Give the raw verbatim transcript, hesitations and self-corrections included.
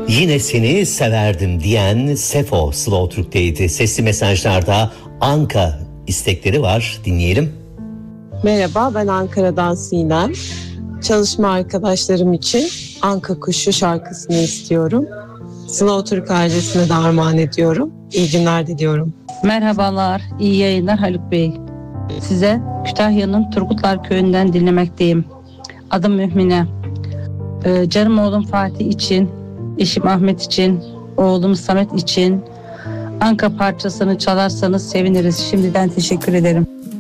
Yine seni severdim diyen Sefo Slow Türk'teydi. Sesli mesajlarda Anka istekleri var. Dinleyelim. Merhaba, ben Ankara'dan Sinem. Çalışma arkadaşlarım için Anka Kuşu şarkısını istiyorum. Slow Türk ailesine de armağan ediyorum. İyi günler diliyorum. Merhabalar, iyi yayınlar Haluk Bey. Size Kütahya'nın Turgutlar Köyü'nden dinlemekteyim. Adım Mühmine. Ee, canım oğlum Fatih için, eşim Ahmet için, oğlum Samet için Anka parçasını çalarsanız seviniriz. Şimdiden teşekkür ederim.